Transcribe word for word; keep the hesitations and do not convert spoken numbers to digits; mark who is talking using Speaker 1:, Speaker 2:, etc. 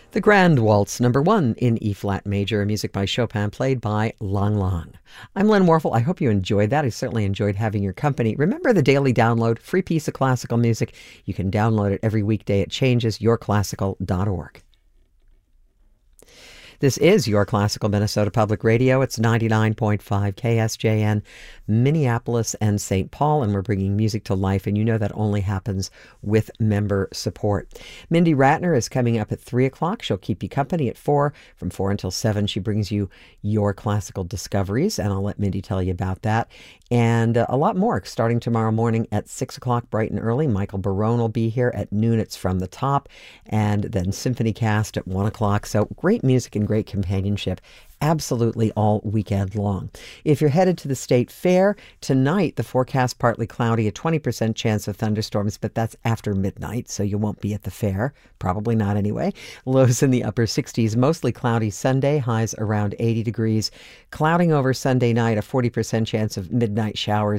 Speaker 1: The Grand Waltz, number one in E-flat major, music by Chopin, played by Lang Lang. I'm Len Warfel. I hope you enjoyed that. I certainly enjoyed having your company. Remember the daily download, free piece of classical music. You can download it every weekday at changes your classical dot org. This is Your Classical Minnesota Public Radio. It's ninety-nine point five K S J N, Minneapolis and Saint Paul, and we're bringing music to life, and you know that only happens with member support. Mindy Ratner is coming up at three o'clock. She'll keep you company at four. From four until seven, she brings you your classical discoveries, and I'll let Mindy tell you about that. And uh, a lot more starting tomorrow morning at six o'clock, bright and early. Michael Barone will be here. At noon, it's From the Top, and then Symphony Cast at one o'clock. So great music and great companionship absolutely all weekend long. If you're headed to the State Fair, tonight the forecast partly cloudy, a twenty percent chance of thunderstorms, but that's after midnight, so you won't be at the fair. Probably not anyway. Lows in the upper sixties, mostly cloudy Sunday, highs around eighty degrees. Clouding over Sunday night, a forty percent chance of midnight showers.